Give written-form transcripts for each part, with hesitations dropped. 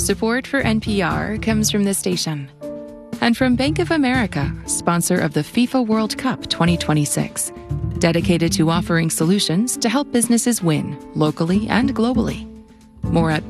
Support for NPR comes from this station and from Bank of America, sponsor of the FIFA World Cup 2026, dedicated to offering solutions to help businesses win locally and globally. More at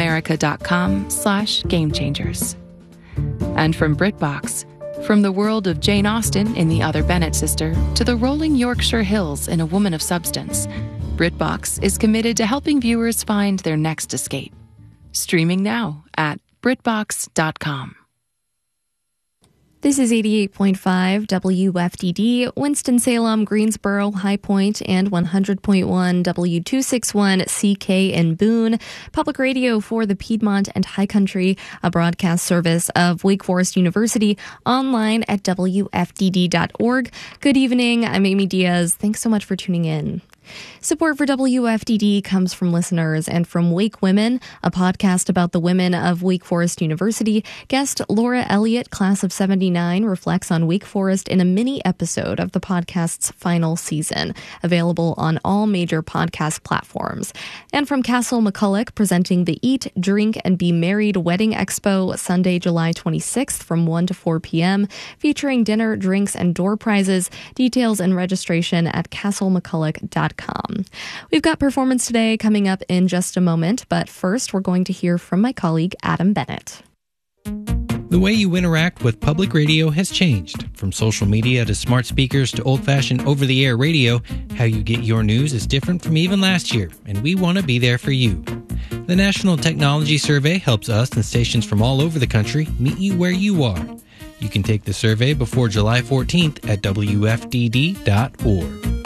bankofamerica.com/gamechangers. And from BritBox, from the world of Jane Austen in The Other Bennet Sister to the rolling Yorkshire Hills in A Woman of Substance, BritBox is committed to helping viewers find their next escape. Streaming now at BritBox.com. This is 88.5 WFDD, Winston-Salem, Greensboro, High Point, and 100.1 W261 CK in Boone, public radio for the Piedmont and High Country, a broadcast service of Wake Forest University, online at WFDD.org. Good evening, I'm Amy Diaz. Thanks so much for tuning in. Support for WFDD comes from listeners and from Wake Women, a podcast about the women of Wake Forest University. Guest Laura Elliott, class of 79, reflects on Wake Forest in a mini episode of the podcast's final season, available on all major podcast platforms. And from Castle McCulloch, presenting the Eat, Drink, and Be Married Wedding Expo, Sunday, July 26th from 1 to 4 p.m., featuring dinner, drinks, and door prizes. Details and registration at castlemcculloch.com. We've got performance today coming up in just a moment, but first we're going to hear from my colleague Adam Bennett. The way you interact with public radio has changed. From social media to smart speakers to old-fashioned over-the-air radio, how you get your news is different from even last year, and we want to be there for you. The National Technology Survey helps us and stations from all over the country meet you where you are. You can take the survey before July 14th at WFDD.org.